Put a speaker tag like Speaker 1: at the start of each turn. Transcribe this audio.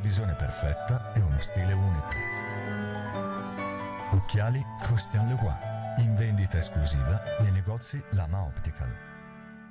Speaker 1: visione perfetta e uno stile unico. Occhiali Christian Leroy, in vendita esclusiva nei negozi Lama Optical.